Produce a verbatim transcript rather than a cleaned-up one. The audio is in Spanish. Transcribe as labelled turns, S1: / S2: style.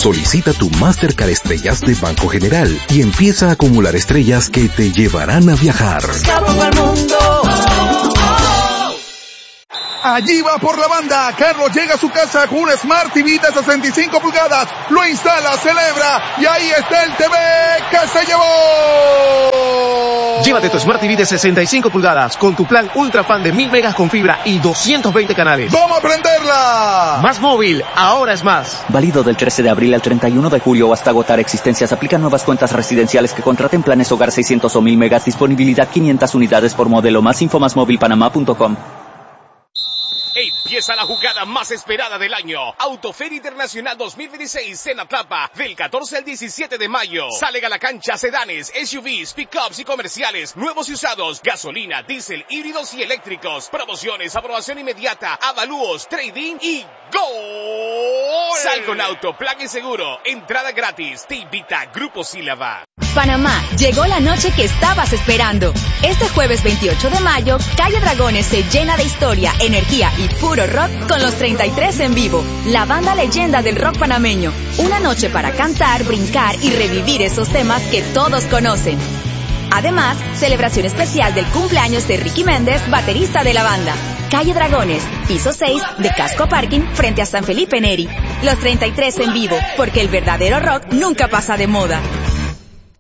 S1: Solicita tu Mastercard Estrellas de Banco General y empieza a acumular estrellas que te llevarán a viajar.
S2: Allí va por la banda, Carlos llega a su casa con un Smart T V de sesenta y cinco pulgadas, lo instala, celebra, y ahí está el T V que se llevó.
S3: Llévate tu Smart T V de sesenta y cinco pulgadas con tu plan Ultra Fan de mil megas con fibra y doscientos veinte canales.
S2: ¡Vamos a prenderla!
S3: Más móvil, ahora es más.
S4: Válido del trece de abril al treinta y uno de julio o hasta agotar existencias. Aplican nuevas cuentas residenciales que contraten planes hogar seiscientos o mil megas. Disponibilidad quinientas unidades por modelo. Más info más móvil panamá punto com.
S5: Empieza la jugada más esperada del año. Autoferia Internacional dos mil veintiséis en Atlapa, del catorce al diecisiete de mayo. Salen a la cancha sedanes, S U Vs, pickups y comerciales, nuevos y usados, gasolina, diésel, híbridos y eléctricos. Promociones, aprobación inmediata, avalúos, trading y ¡gol! Sal con auto, plan y seguro, entrada gratis. Te invita Grupo Sílaba.
S6: Panamá, llegó la noche que estabas esperando. Este jueves veintiocho de mayo, Calle Dragones se llena de historia, energía y puro rock con los treinta y tres en vivo, la banda leyenda del rock panameño. Una noche para cantar, brincar y revivir esos temas que todos conocen. Además, celebración especial del cumpleaños de Ricky Méndez, baterista de la banda. Calle Dragones, piso seis de Casco Parking frente a San Felipe Neri. Los treinta y tres en vivo, porque el verdadero rock nunca pasa de moda.